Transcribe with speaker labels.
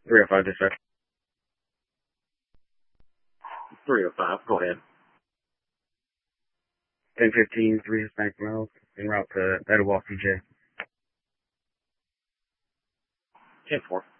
Speaker 1: 305, dispatch. 305, go ahead. 1015, 3 Hispanic males en route to Etowah, CJ. 10-4.